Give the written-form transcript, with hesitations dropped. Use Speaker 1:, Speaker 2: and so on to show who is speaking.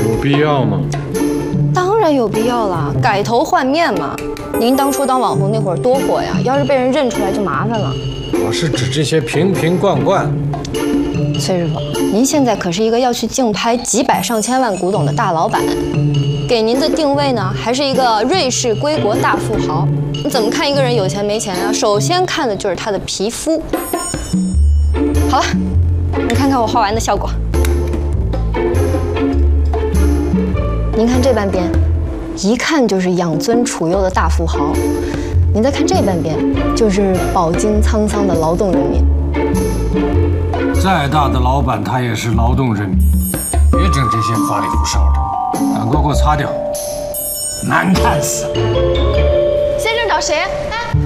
Speaker 1: 有必要吗？
Speaker 2: 当然有必要了，改头换面嘛。您当初当网红那会儿多火呀，要是被人认出来就麻烦了。
Speaker 1: 我是指这些瓶瓶罐罐。
Speaker 2: 崔师傅，您现在可是一个要去竞拍几百上千万古董的大老板，给您的定位呢，还是一个瑞士归国大富豪。你怎么看一个人有钱没钱啊？首先看的就是他的皮肤。好了，你看看我画完的效果。您看这半边，一看就是养尊处优的大富豪。您再看这半边，就是饱经沧桑的劳动人民。
Speaker 1: 再大的老板，他也是劳动人民。别整这些花里胡哨的，赶快给我擦掉，难看死了。
Speaker 2: 先生找谁？哎，